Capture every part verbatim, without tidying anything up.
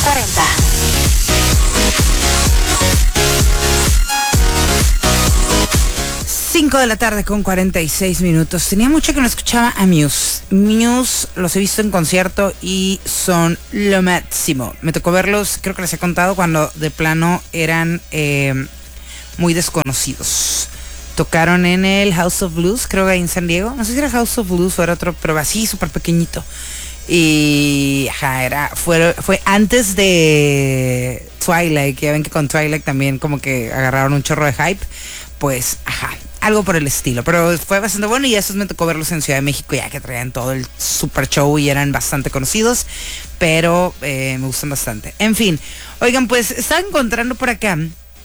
cuarenta. cinco de la tarde con cuarenta y seis minutos. Tenía mucho que no escuchaba a Muse. Muse los he visto en concierto y son lo máximo. Me tocó verlos, creo que les he contado, cuando de plano eran eh, muy desconocidos. Tocaron en el House of Blues, creo que ahí en San Diego. No sé si era House of Blues o era otro, pero así súper pequeñito. Y ajá, era, fue, fue antes de Twilight, que ya ven que con Twilight también como que agarraron un chorro de hype. Pues, ajá, algo por el estilo, pero fue bastante bueno y eso me tocó verlos en Ciudad de México, ya que traían todo el super show y eran bastante conocidos, pero eh, me gustan bastante. En fin, oigan, pues estaba encontrando por acá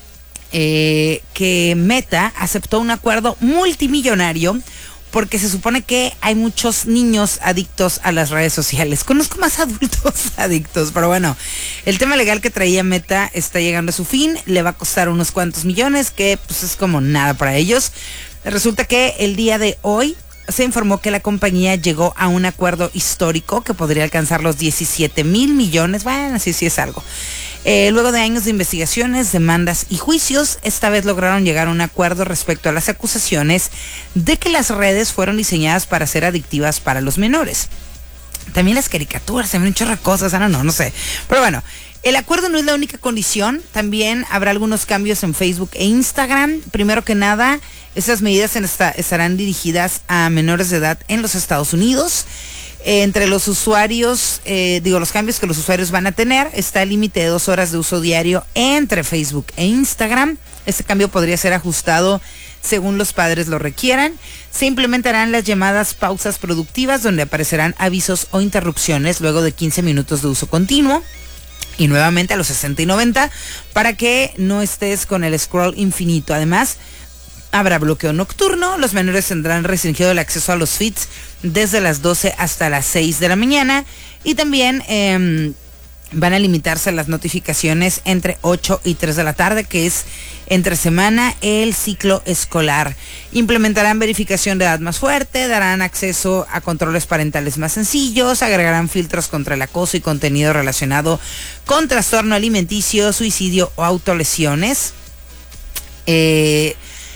eh, que Meta aceptó un acuerdo multimillonario porque se supone que hay muchos niños adictos a las redes sociales. Conozco más adultos adictos, pero bueno, el tema legal que traía Meta está llegando a su fin. Le va a costar unos cuantos millones, que pues es como nada para ellos. Resulta que el día de hoy se informó que la compañía llegó a un acuerdo histórico que podría alcanzar los diecisiete mil millones. Bueno, sí, sí es algo. Eh, luego de años de investigaciones, demandas y juicios, esta vez lograron llegar a un acuerdo respecto a las acusaciones de que las redes fueron diseñadas para ser adictivas para los menores. También las caricaturas, también un chorro de cosas, no, no, no sé. Pero bueno, el acuerdo no es la única condición, también habrá algunos cambios en Facebook e Instagram. Primero que nada, esas medidas esta, estarán dirigidas a menores de edad en los Estados Unidos. Eh, entre los usuarios, eh, digo, los cambios que los usuarios van a tener, está el límite de dos horas de uso diario entre Facebook e Instagram. Este cambio podría ser ajustado según los padres lo requieran. Se implementarán las llamadas pausas productivas, donde aparecerán avisos o interrupciones luego de quince minutos de uso continuo. Y nuevamente a los sesenta y noventa, para que no estés con el scroll infinito. Además, habrá bloqueo nocturno. Los menores tendrán restringido el acceso a los feeds desde las doce hasta las seis de la mañana. Y también eh, van a limitarse las notificaciones entre ocho y tres de la tarde, que es entre semana el ciclo escolar. Implementarán verificación de edad más fuerte, darán acceso a controles parentales más sencillos, agregarán filtros contra el acoso y contenido relacionado con trastorno alimenticio, suicidio o autolesiones. Eh...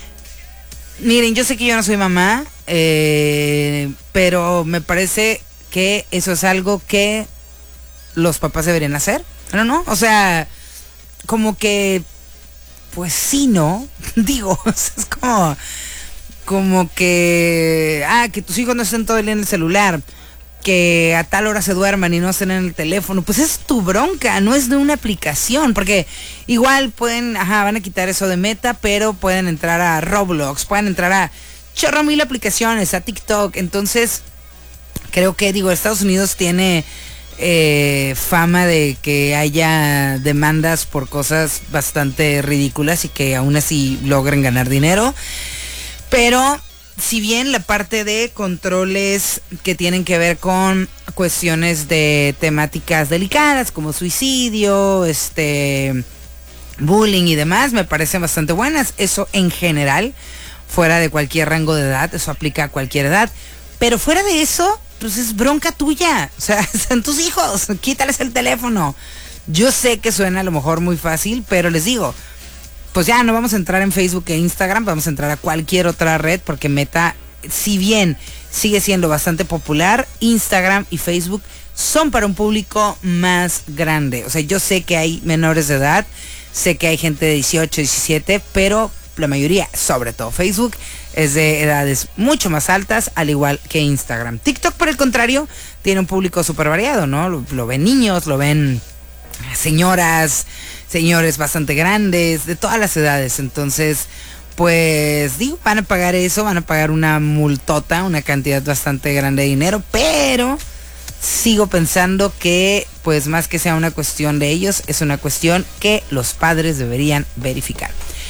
Miren, yo sé que yo no soy mamá, eh, pero me parece que eso es algo que los papás deberían hacer, ¿no? ¿No? O sea, como que, pues sí, ¿no? Digo, es como, como que, ah, que tus hijos no estén todo el día en el celular, que a tal hora se duerman y no estén en el teléfono, pues es tu bronca, no es de una aplicación, porque igual pueden, ajá, van a quitar eso de Meta, pero pueden entrar a Roblox, pueden entrar a chorro mil aplicaciones, a TikTok. Entonces creo que, digo, Estados Unidos tiene eh, fama de que haya demandas por cosas bastante ridículas y que aún así logren ganar dinero, pero si bien la parte de controles que tienen que ver con cuestiones de temáticas delicadas como suicidio, este, bullying y demás, me parecen bastante buenas. Eso en general, fuera de cualquier rango de edad, eso aplica a cualquier edad. Pero fuera de eso, pues es bronca tuya. O sea, son tus hijos, quítales el teléfono. Yo sé que suena a lo mejor muy fácil, pero les digo, pues ya no vamos a entrar en Facebook e Instagram, vamos a entrar a cualquier otra red, porque Meta, si bien sigue siendo bastante popular, Instagram y Facebook son para un público más grande. O sea, yo sé que hay menores de edad, sé que hay gente de dieciocho, diecisiete, pero la mayoría, sobre todo Facebook, es de edades mucho más altas, al igual que Instagram. TikTok, por el contrario, tiene un público súper variado, ¿no? Lo, lo ven niños, lo ven señoras, señores bastante grandes, de todas las edades. Entonces, pues digo, van a pagar eso, van a pagar una multota, una cantidad bastante grande de dinero, pero sigo pensando que, pues más que sea una cuestión de ellos, es una cuestión que los padres deberían verificar.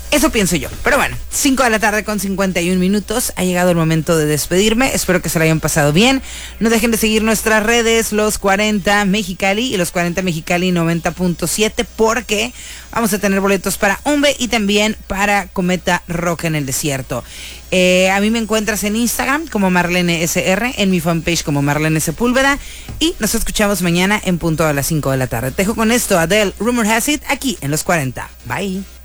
Eso pienso yo. Pero bueno, cinco de la tarde con cincuenta y un minutos. Ha llegado el momento de despedirme. Espero que se lo hayan pasado bien. No dejen de seguir nuestras redes, Los cuarenta Mexicali y Los cuarenta Mexicali noventa punto siete, porque vamos a tener boletos para Umbe y también para Cometa Rock en el Desierto. Eh, a mí me encuentras en Instagram como Marlene S R, en mi fanpage como Marlene Sepúlveda, y nos escuchamos mañana en punto a las cinco de la tarde. Te dejo con esto, Adele, Rumor Has It, aquí en Los cuarenta. Bye.